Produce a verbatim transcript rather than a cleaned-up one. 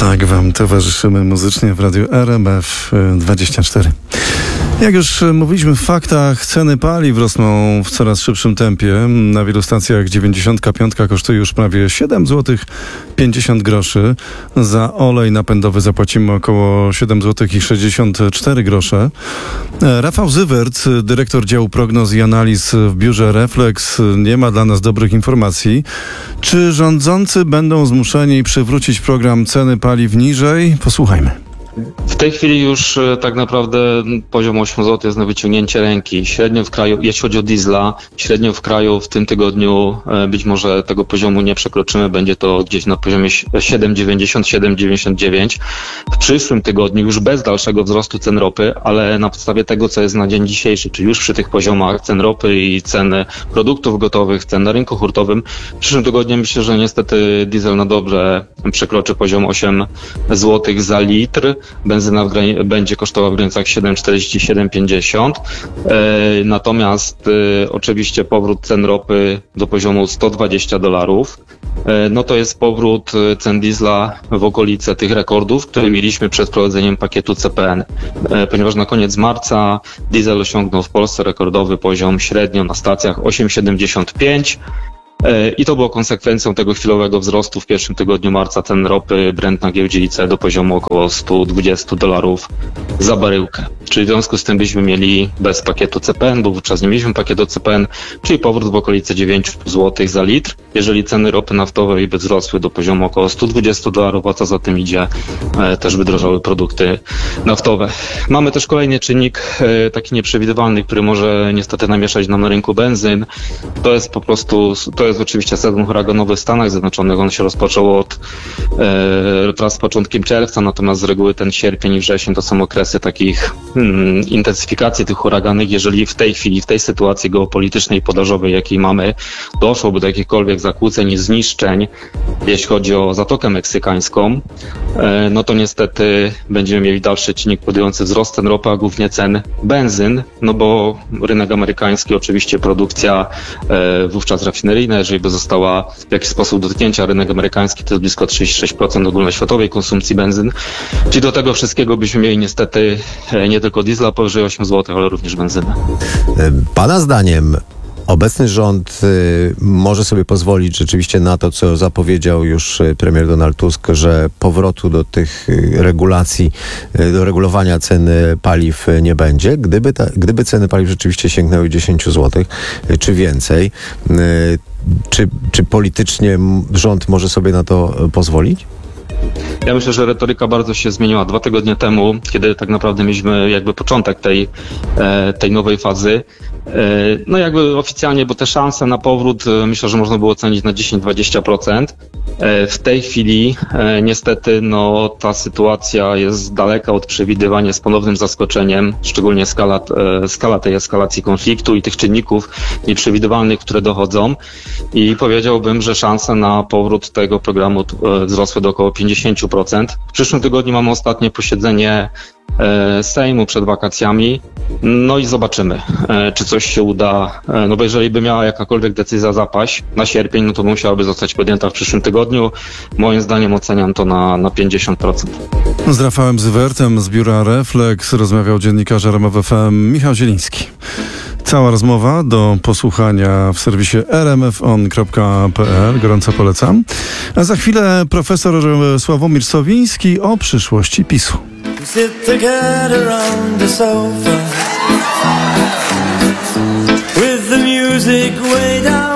Tak wam towarzyszymy muzycznie w Radiu R M F dwadzieścia cztery. Jak już mówiliśmy w faktach, ceny paliw rosną w coraz szybszym tempie. Na wielu stacjach dziewięćdziesiątka piątka kosztuje już prawie siedem złotych pięćdziesiąt groszy. Za olej napędowy zapłacimy około siedem złotych sześćdziesiąt cztery grosze. Rafał Zywert, dyrektor działu prognoz i analiz w biurze Reflex, nie ma dla nas dobrych informacji. Czy rządzący będą zmuszeni przywrócić program ceny paliw niżej? Posłuchajmy. W tej chwili już tak naprawdę poziom osiem złotych jest na wyciągnięcie ręki. Średnio w kraju, jeśli chodzi o diesla, średnio w kraju w tym tygodniu być może tego poziomu nie przekroczymy. Będzie to gdzieś na poziomie siedem dziewięćdziesiąt, siedem dziewięćdziesiąt dziewięć. W przyszłym tygodniu już bez dalszego wzrostu cen ropy, ale na podstawie tego, co jest na dzień dzisiejszy, czyli już przy tych poziomach cen ropy i cen produktów gotowych, cen na rynku hurtowym, w przyszłym tygodniu myślę, że niestety diesel na dobrze przekroczy poziom osiem złotych za litr. Benzyna w grani- będzie kosztowała w granicach siedem czterdzieści, siedem pięćdziesiąt. E, natomiast e, oczywiście powrót cen ropy do poziomu sto dwadzieścia dolarów. E, no to jest powrót cen diesla w okolice tych rekordów, które mieliśmy przed wprowadzeniem pakietu C P N. E, ponieważ na koniec marca diesel osiągnął w Polsce rekordowy poziom średnio na stacjach osiem siedemdziesiąt pięć. I to było konsekwencją tego chwilowego wzrostu w pierwszym tygodniu marca cen ropy Brent na giełdzie I C E do poziomu około sto dwadzieścia dolarów za baryłkę. Czyli w związku z tym byśmy mieli bez pakietu C P N, bo wówczas nie mieliśmy pakietu C P N, czyli powrót w okolice dziewięć złotych za litr. Jeżeli ceny ropy naftowej by wzrosły do poziomu około sto dwadzieścia dolarów, a co za tym idzie, e, też by drożały produkty naftowe. Mamy też kolejny czynnik e, taki nieprzewidywalny, który może niestety namieszać nam na rynku benzyn. To jest po prostu, to jest oczywiście sezon huraganowy w Stanach Zjednoczonych. On się rozpoczął od e, wraz z początkiem czerwca, natomiast z reguły ten sierpień i wrzesień to są okresy takich hmm, intensyfikacji tych huraganów. Jeżeli w tej chwili, w tej sytuacji geopolitycznej i podażowej, jakiej mamy, doszłoby do jakichkolwiek zakłóceń i zniszczeń, jeśli chodzi o Zatokę Meksykańską, e, no to niestety będziemy mieli dalszy czynnik powodujący wzrost cen ropy, a głównie cen benzyn, no bo rynek amerykański, oczywiście produkcja e, wówczas rafineryjna, jeżeli by została w jakiś sposób dotknięcia, rynek amerykański to jest blisko trzydzieści sześć procent ogólnoświatowej konsumpcji benzyn. Czyli do tego wszystkiego byśmy mieli niestety nie tylko diesla powyżej osiem złotych, ale również benzynę. Pana zdaniem obecny rząd y, może sobie pozwolić rzeczywiście na to, co zapowiedział już premier Donald Tusk, że powrotu do tych regulacji, y, do regulowania ceny paliw nie będzie. Gdyby, ta, gdyby ceny paliw rzeczywiście sięgnęły dziesięć złotych y, czy więcej, y, czy, czy politycznie rząd może sobie na to pozwolić? Ja myślę, że retoryka bardzo się zmieniła. Dwa tygodnie temu, kiedy tak naprawdę mieliśmy jakby początek tej, tej nowej fazy, no jakby oficjalnie, bo te szanse na powrót myślę, że można było ocenić na dziesięć do dwudziestu procent. W tej chwili niestety no ta sytuacja jest daleka od przewidywania, z ponownym zaskoczeniem, szczególnie skala, skala tej eskalacji konfliktu i tych czynników nieprzewidywalnych, które dochodzą, i powiedziałbym, że szanse na powrót tego programu wzrosły do około pięćdziesiąt procent. W przyszłym tygodniu mamy ostatnie posiedzenie Sejmu przed wakacjami, no i zobaczymy, czy coś się uda, no bo jeżeli by miała jakakolwiek decyzja zapaść na sierpień, no to musiałaby zostać podjęta w przyszłym tygodniu. Moim zdaniem oceniam to na, na pięćdziesiąt procent. Z Rafałem Zywertem z biura Reflex rozmawiał dziennikarz R M F F M Michał Zieliński. Cała rozmowa do posłuchania w serwisie r m f on kropka p l. Gorąco polecam. A za chwilę profesor Sławomir Sowiński o przyszłości PiSu. Sit together on the sofa with the music way down.